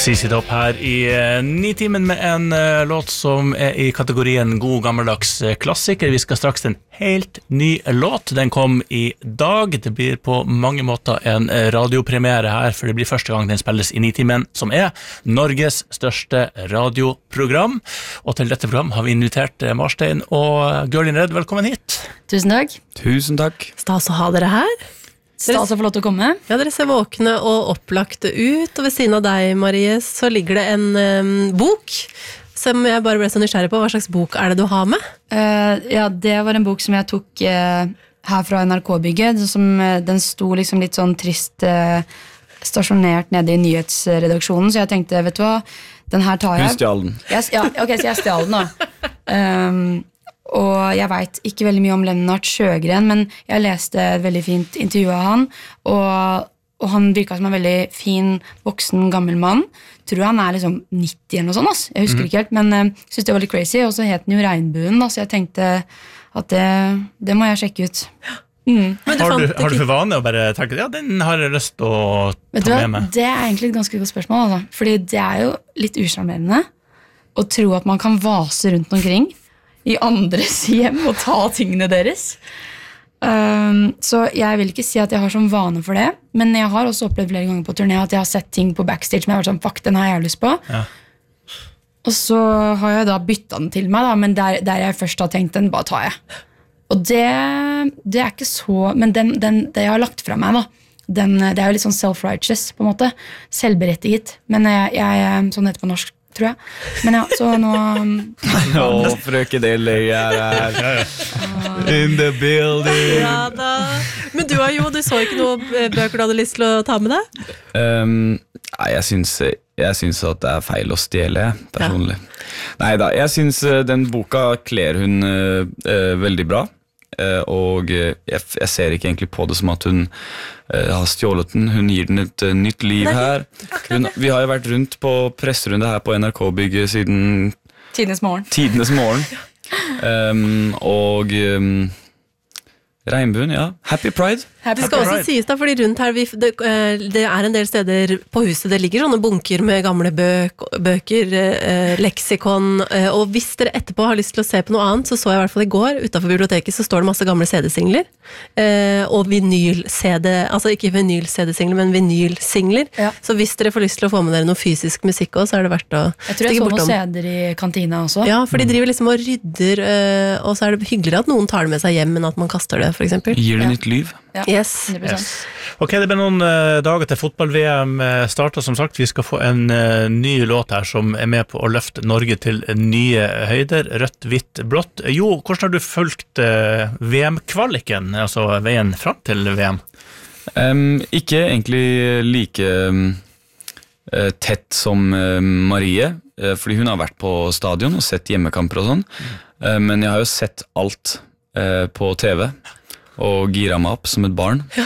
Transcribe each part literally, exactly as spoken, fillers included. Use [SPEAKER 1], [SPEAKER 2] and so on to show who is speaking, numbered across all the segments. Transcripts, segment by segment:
[SPEAKER 1] C C Top her i uh, Nitimen med en uh, låt som er i kategorien god gammeldags uh, klassiker. Vi skal straks til en helt ny låt. Den kom i dag. Det blir på mange måter en uh, radiopremiere her, for det blir første gang den spilles i Nitimen, som er Norges største radioprogram. Og til dette program har vi invitert uh, Marstein og Gørlin Redd. Velkommen hit.
[SPEAKER 2] Tusen takk.
[SPEAKER 3] Tusen takk.
[SPEAKER 4] Stas å ha dere her.
[SPEAKER 2] Stas å få lov til å komme.
[SPEAKER 4] Ja, dere ser våkne og opplagte ut, og ved siden av deg, Marie, så ligger det en um, bok, som jeg bare ble så nysgjerrig på. Hva slags bok er det du har med?
[SPEAKER 2] Uh, ja, det var en bok som jeg tok uh, her fra N R K-bygget, som, uh, den sto liksom litt sånn trist uh, stasjonert nede i nyhetsredaksjonen, så jeg tenkte, vet du hva, den her tar jeg.
[SPEAKER 3] Hun stjal den.
[SPEAKER 2] Jeg, ja, ok, så jeg stjal den da. Um, Og jeg vet ikke veldig mye om Lennart Sjøgren, men jeg leste et veldig fint intervju av han, og, og han virket som en veldig fin, voksen, gammel mann. Tror han er liksom nitti eller noe sånt, ass. Jeg husker mm. ikke helt, men jeg uh, synes det var litt crazy, og så het den jo Regnbuen, da, så jeg tenkte at det, det må jeg sjekke ut. Mm.
[SPEAKER 1] Har, du, har du for vane å bare tenke, ja, den har jeg lyst til å ta med meg?
[SPEAKER 2] Det er egentlig et ganske godt spørsmål, altså. Fordi det er jo litt usjarmerende å tro at man kan vase rundt omkring i andres hjem og ta tingene deres. Um, så jeg vil ikke si at jeg har som vane for det, men jeg har også opplevd flere ganger på turné at jeg har sett ting på backstage som jeg har vært sånn, fuck, den har jeg lyst på. Ja. Og så har jeg da byttet den til meg, da, men der, der jeg først har tenkt, den bare tar jeg. Og det, det er ikke så, men den, den, det jeg har lagt fra meg, da, den, det er jo litt sånn self-righteous, på en måte, selvberettiget, men jeg, jeg sånn heter på norsk, tror jeg. Men ja, så nå...
[SPEAKER 3] Åh, frøkedelig er her. In the building.
[SPEAKER 4] Ja da. Men du har jo, du så ikke noe bøker du hadde lyst til å ta med deg?
[SPEAKER 3] Um, nei, jeg synes, jeg synes at det er feil å stjele, personlig. Ja. Neida, jeg synes den boka kler hun uh, uh, veldig bra. Uh, og uh, jeg, jeg ser ikke egentlig på det som at hun uh, har stjålet den. Hun gir den et uh, nytt liv her. Hun, vi har jo vært rundt på presserunde her på N R K-bygget siden
[SPEAKER 2] Tidenes morgen.
[SPEAKER 3] Tidenes morgen. Um, og um, Regnbuen, ja. Happy Pride.
[SPEAKER 4] Happy det skal Pride. Også sies da, fordi rundt her, vi, det, det er en del steder på huset, det ligger sånne bunker med gamle bøk, bøker, eh, leksikon, eh, og hvis dere etterpå har lyst til å se på noe annet, så så jeg i hvert fall i går, utenfor biblioteket, så står det masse gamle C D-singler, eh, og vinyl-C D, altså ikke vinyl-C D-singler, men vinyl-singler. Ja. Så hvis dere får lyst til å få med dere noe fysisk musikk også, så er det verdt å
[SPEAKER 2] jeg tror jeg så noen C D-er i kantina også.
[SPEAKER 4] Ja, for de driver liksom og rydder, eh, og så er det hyggeligere at noen tar det med seg hjem, men at man kaster det, for eksempel.
[SPEAKER 3] Gir det ja. Nytt liv.
[SPEAKER 4] Ja. Yes.
[SPEAKER 1] yes. Ok, det blir noen uh, dager til fotball-V M uh, starter, som sagt. Vi skal få en uh, ny låt her som er med på å løfte Norge til nye høyder. Rødt, hvitt, blått. Jo, hvordan har du fulgt uh, V M-kvaliken, altså veien fram til V M?
[SPEAKER 3] Um, ikke egentlig like um, uh, tett som uh, Marie, uh, fordi hun har vært på stadion og sett hjemmekamper og sånn. Mm. Uh, men jeg har jo sett alt uh, på T V. Og gira meg opp som et barn. Ja.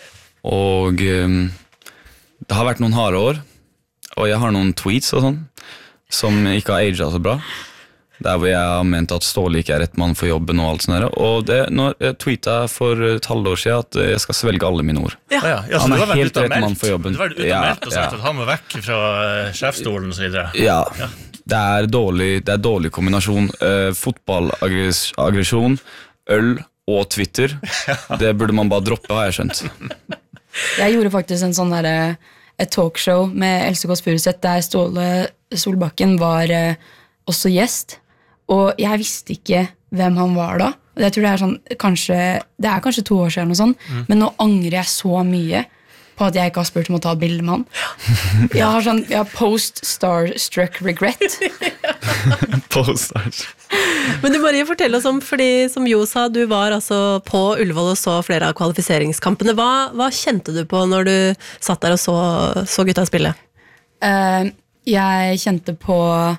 [SPEAKER 3] Og um, det har vært noen harde år, og jeg har noen tweets og sånn, som ikke har aget så bra. Der hvor jeg har ment at Ståle ikke er rett mann for jobben og alt sånt der. Og det, nå jeg tweetet for et halvår siden at jeg skal svelge alle mine ord.
[SPEAKER 1] Ja. Ja, ja,
[SPEAKER 3] han er helt rett mann for jobben.
[SPEAKER 1] Du var ute og meldt og sagt at han var vekk fra uh, sjefstolen og så videre.
[SPEAKER 3] Ja, ja. Det er dårlig, det er dårlig kombinasjon. Uh, Fotballaggresjon, øl og Twitter. Det burde man bare droppe, har jeg skjønt.
[SPEAKER 2] Jeg gjorde faktisk en sånn der, et talkshow med Else Kåss Furuseth der Ståle Solbakken var eh, også gjest, og jeg visste ikke hvem han var da. Jeg tror det er sånn, kanskje, det er kanskje to år siden og sånn, mm. men nå angrer jeg så mye på at jeg ikke har spurt om å ta et bilde med han. Jeg har sånn, jeg har post-starstruck regret.
[SPEAKER 3] Post-starstruck.
[SPEAKER 4] Men du Marie, fortell oss om, fordi som Jo sa, du var altså på Ullevål og så flere av kvalifiseringskampene. Hva, hva kjente du på når du satt der og så, så gutta spille?
[SPEAKER 2] Uh, jeg kjente på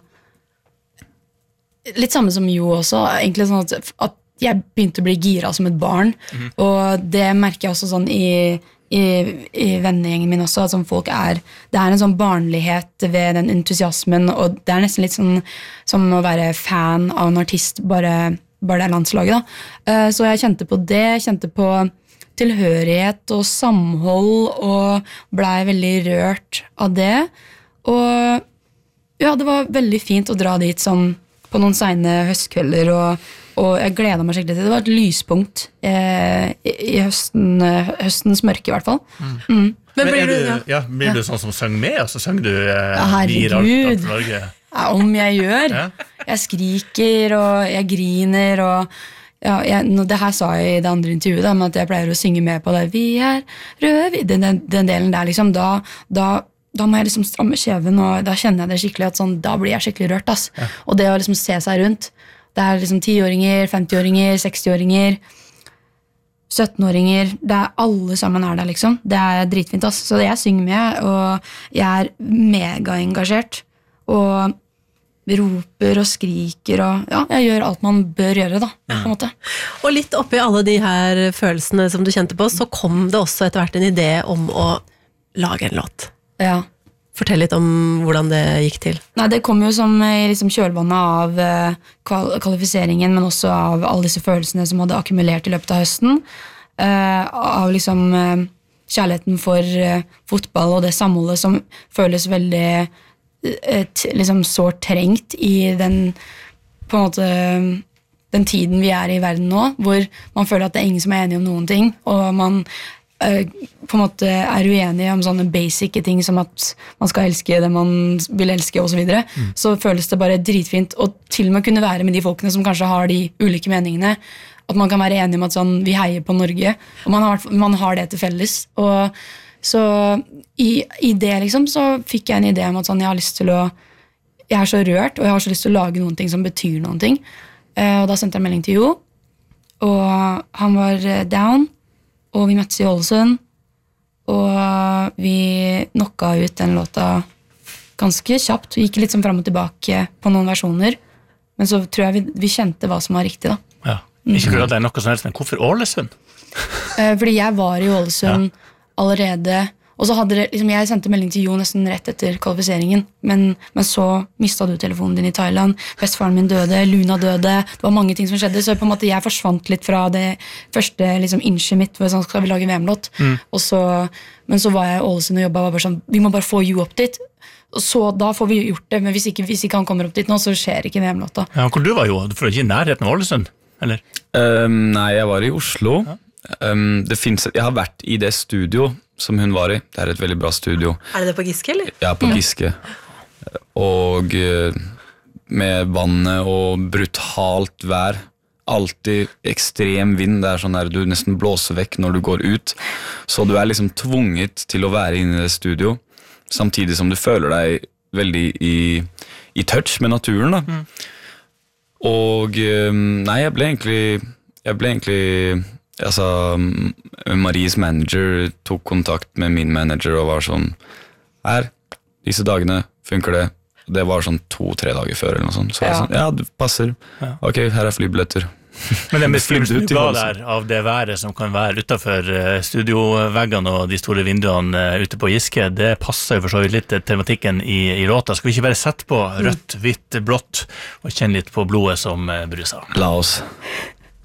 [SPEAKER 2] litt samme som Jo også, egentlig sånn at, at jeg begynte å bli gira som et barn, mm-hmm. og det merker jeg også sånn i I, i vennegjengen min også, at sånn folk er, det er en sånn barnlighet ved den entusiasmen, og det er nesten litt sånn som å være fan av en artist, bare, bare det er landslaget da. Uh, så jeg kjente på det, jeg kjente på tilhørighet og samhold, og ble veldig rørt av det. Og ja, det var veldig fint å dra dit sånn på noen sene høstkvelder, og, og jeg gledet meg skikkelig til det. Det var et lyspunkt eh, i, i høsten, høstens mørke i hvert fall. Mm. Mm.
[SPEAKER 1] Men blir du, ja. Ja, blir du sånn som søng med, og så søng du eh,
[SPEAKER 2] ja,
[SPEAKER 1] Vir alt, alt for Norge?
[SPEAKER 2] Ja, om jeg gjør. Ja. Jeg skriker, og jeg griner, og ja, jeg, det her sa jeg i det andre intervjuet, da, at jeg pleier å synge med på det. Vi er røde, den, den, den delen der, liksom, da, da, da må jeg liksom stramme kjeven, og da kjenner jeg det skikkelig, at sånn, da blir jeg skikkelig rørt, ass. Ja. Og det å liksom se seg rundt, det er liksom ti-åringer, femti-åringer, seksti-åringer, sytten-åringer, det er alle sammen er der, liksom. Det er dritfint, ass. Så jeg synger med, og jeg er mega engasjert, og roper og skriker, og ja, jeg gjør alt man bør gjøre, da, på en måte.
[SPEAKER 4] Og litt oppi alle de her følelsene som du kjente på, så kom det også etter hvert en idé om å lage en låt.
[SPEAKER 2] Ja.
[SPEAKER 4] Fortell litt om hvordan det gikk til.
[SPEAKER 2] Nei, det kom jo som i liksom kjølvannet av uh, kval- kvalifiseringen, men også av alle disse følelsene som hadde akkumulert i løpet av høsten. Uh, av liksom uh, kjærligheten for uh, fotball og det samholdet som føles veldig uh, t- liksom sårt trengt i den på en måte den tiden vi er i verden nå, hvor man føler at det er ingen som er enig om noen ting, og man på en måte er uenig om sånne basic ting som at man skal elske det man vil elske og så videre, mm. så føles det bare dritfint å til og med kunne være med de folkene som kanskje har de ulike meningene, at man kan være enig om at sånn, vi heier på Norge, og man har, man har det til felles. Og så i, i det liksom, så fikk jeg en idé om at sånn, jeg har lyst til å jeg er så rørt, og jeg har så lyst til å lage noen ting som betyr noen ting. Og da sendte jeg en melding til Jo, og han var down, og vi møttes i Ålesund, og vi knocka ut den låta ganske kjapt. Vi gikk litt sånn frem og tilbake på noen versjoner, men så tror jeg vi, vi kjente hva som var riktig da.
[SPEAKER 1] Ja, ikke for at det er noe som helst, men hvorfor Ålesund?
[SPEAKER 2] Fordi jeg var i Ålesund ja. allerede, og så hadde det, liksom, jeg sendte melding til Jo nesten rett etter kvalifiseringen, men, men så mistet du telefonen din i Thailand, bestefaren min døde, Luna døde, det var mange ting som skjedde, så på en måte jeg forsvant litt fra det første liksom, innskje mitt, hvor sånn, skal vi lage V M-låt, mm. og så, men så var jeg i Ålesund og jobbet, og var bare sånn, vi må bare få Jo opp dit, og så da får vi gjort det, men hvis ikke, hvis ikke han kommer opp dit nå, så skjer ikke V M-låta.
[SPEAKER 1] Ja, hvor du var Jo? Du får ikke i nærheten av Ålesund, eller?
[SPEAKER 3] Um, nei, jeg var i Oslo. Ja. Um, det finnes, jeg har vært i det studio som hun var i. Det er et veldig bra studio.
[SPEAKER 4] Er det det på Giske, eller?
[SPEAKER 3] Ja, på mm. Giske. Og uh, med vannet og brutalt vær. Alltid ekstrem vind. Det er sånn der du nesten blåser vekk når du går ut. Så du er liksom tvunget til å være inne i det studio, samtidig som du føler deg veldig i, i touch med naturen, da. Mm. Og um, nei, jeg ble egentlig jeg ble egentlig altså, Maries manager tok kontakt med min manager og var sånn, her, disse dagene funker det. Det var sånn to-tre dager før eller noe sånt. Så ja. Sånn, ja, det passer. Ja. Ok, her er flybilletter.
[SPEAKER 1] Men den beskrivelsen du ga der av det været som kan være utenfor studioveggene og de store vinduene ute på Giske, det passer jo for så vidt litt til tematikken i, i låta. Skal vi ikke bare sette på rødt, hvitt, blått og kjenne litt på blodet som bruser?
[SPEAKER 3] La oss.